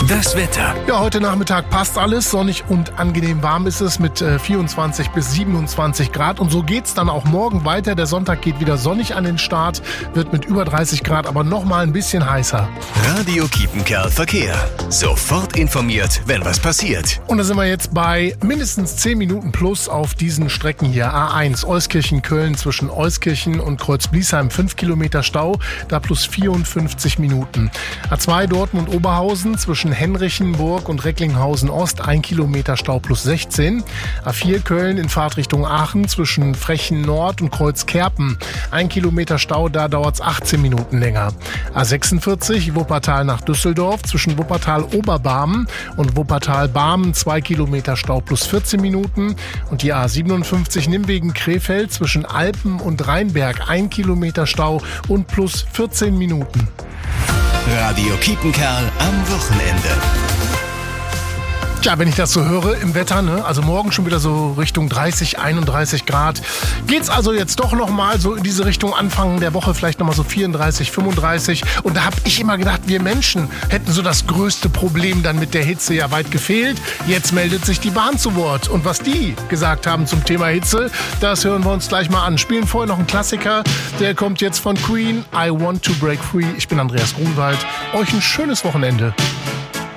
Das Wetter. Ja, heute Nachmittag passt alles. Sonnig und angenehm warm ist es mit 24 bis 27 Grad. Und so geht's dann auch morgen weiter. Der Sonntag geht wieder sonnig an den Start, wird mit über 30 Grad, aber nochmal ein bisschen heißer. Radio Kiepenkerl Verkehr. Sofort informiert, wenn was passiert. Und da sind wir jetzt bei mindestens 10 Minuten plus auf diesen Strecken hier. A1 Euskirchen-Köln zwischen Euskirchen und Kreuzbliesheim 5 Kilometer Stau, da plus 54 Minuten. A2 Dortmund-Oberhausen zwischen Henrichenburg und Recklinghausen-Ost 1 Kilometer Stau plus 16. A4 Köln in Fahrtrichtung Aachen zwischen Frechen Nord und Kreuzkerpen 1 Kilometer Stau, da dauert es 18 Minuten länger. A46 Wuppertal nach Düsseldorf zwischen Wuppertal-Oberbarmen und Wuppertal-Barmen 2 Kilometer Stau plus 14 Minuten. Und die A57 Nimwegen-Krefeld zwischen Alpen und Rheinberg 1 Kilometer Stau und plus 14 Minuten. Radio Kiepenkerl am Wochenende. Tja, wenn ich das so höre im Wetter, ne? Also morgen schon wieder so Richtung 30, 31 Grad. Geht's also jetzt doch nochmal so in diese Richtung Anfang der Woche, vielleicht nochmal so 34, 35. Und da habe ich immer gedacht, wir Menschen hätten so das größte Problem dann mit der Hitze, ja weit gefehlt. Jetzt meldet sich die Bahn zu Wort. Und was die gesagt haben zum Thema Hitze, das hören wir uns gleich mal an. Spielen vorher noch einen Klassiker, der kommt jetzt von Queen, I Want to Break Free. Ich bin Andreas Grunwald. Euch ein schönes Wochenende.